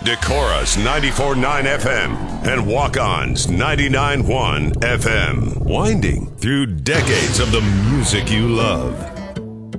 Decorus 94.9 FM and Walk-Ons 99.1 FM. Winding through decades of the music you love.